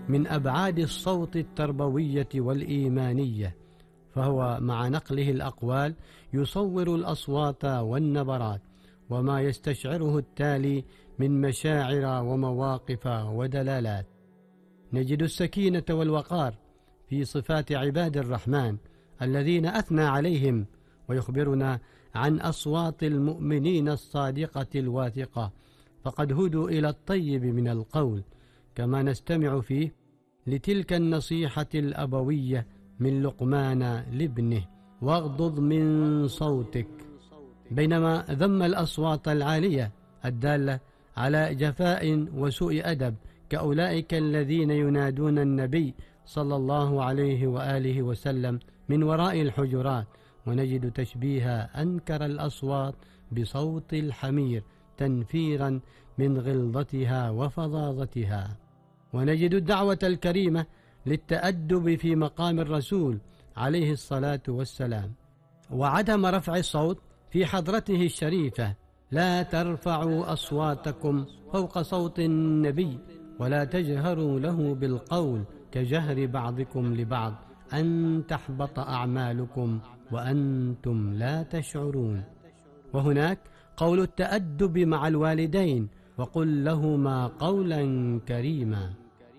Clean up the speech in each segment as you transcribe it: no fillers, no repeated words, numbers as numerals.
من أبعاد الصوت التربوية والإيمانية، فهو مع نقله الأقوال يصور الأصوات والنبرات وما يستشعره التالي من مشاعر ومواقف ودلالات. نجد السكينة والوقار في صفات عباد الرحمن الذين أثنى عليهم، ويخبرنا عن أصوات المؤمنين الصادقة الواثقة، فقد هدوا إلى الطيب من القول. كما نستمع فيه لتلك النصيحة الأبوية من لقمان لابنه: واغضض من صوتك، بينما ذم الأصوات العالية الدالة على جفاء وسوء أدب كأولئك الذين ينادون النبي صلى الله عليه وآله وسلم من وراء الحجرات. ونجد تشبيه أنكر الأصوات بصوت الحمير تنفيرا من غلظتها وفظاظتها. ونجد الدعوة الكريمة للتأدب في مقام الرسول عليه الصلاة والسلام، وعدم رفع الصوت في حضرته الشريفة: لا ترفعوا أصواتكم فوق صوت النبي ولا تجهروا له بالقول كجهر بعضكم لبعض أن تحبط أعمالكم وأنتم لا تشعرون. وهناك قول التأدب مع الوالدين: وقل لهما قولا كريما.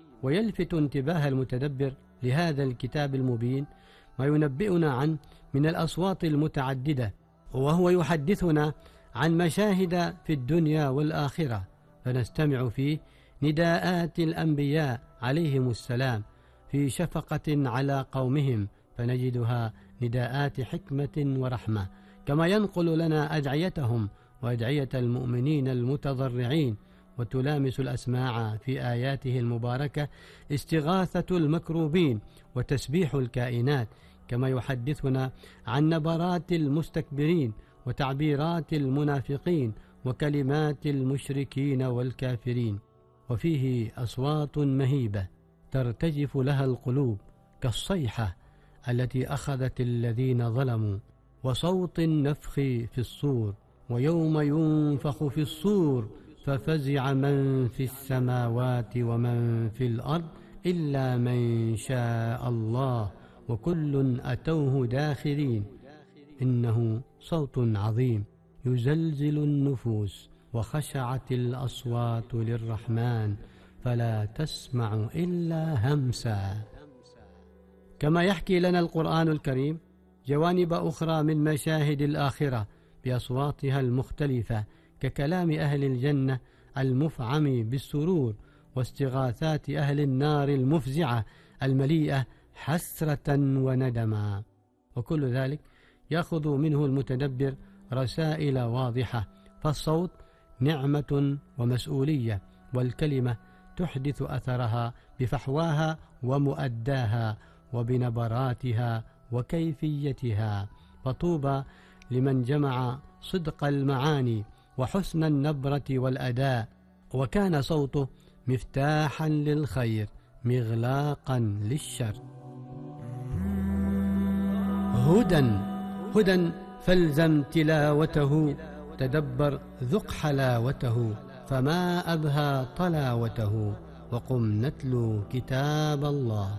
ويلفت انتباه المتدبر لهذا الكتاب المبين ما ينبئنا عنه من الأصوات المتعددة، وهو يحدثنا عن مشاهد في الدنيا والآخرة، فنستمع فيه نداءات الأنبياء عليهم السلام في شفقة على قومهم، فنجدها نداءات حكمة ورحمة، كما ينقل لنا أدعيتهم وأدعية المؤمنين المتضرعين، وتلامس الأسماع في آياته المباركة استغاثة المكروبين وتسبيح الكائنات، كما يحدثنا عن نبرات المستكبرين وتعبيرات المنافقين وكلمات المشركين والكافرين. وفيه أصوات مهيبة ترتجف لها القلوب كالصيحة التي أخذت الذين ظلموا، وصوت النفخ في الصور: ويوم ينفخ في الصور ففزع من في السماوات ومن في الأرض إلا من شاء الله وكل أتوه داخرين. إنه صوت عظيم يزلزل النفوس، وخشعت الأصوات للرحمن فلا تسمع إلا همسا. كما يحكي لنا القرآن الكريم جوانب أخرى من مشاهد الآخرة بأصواتها المختلفة، ككلام أهل الجنة المفعم بالسرور، واستغاثات أهل النار المفزعة المليئة حسرة وندما. وكل ذلك يأخذ منه المتدبر رسائل واضحة، فالصوت نعمة ومسؤولية، والكلمة تحدث أثرها بفحواها ومؤداها وبنبراتها وكيفيتها. فطوبى لمن جمع صدق المعاني وحسن النبرة والأداء، وكان صوته مفتاحا للخير مغلاقا للشر. هدى فالزم تلاوته، تدبر ذق حلاوته، فما أبهى طلاوته، وقم نتلو كتاب الله.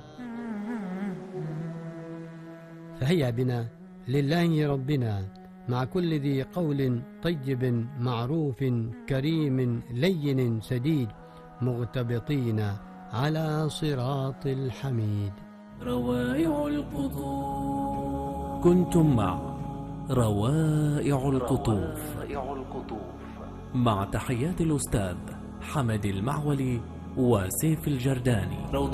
فهيا بنا لله ربنا مع كل ذي قول طيب معروف كريم لين سديد، مغتبطين على صراط الحميد. روائع القطوف. كنتم مع روائع القطوف مع تحيات الأستاذ حمد المعولي وسيف الجرداني.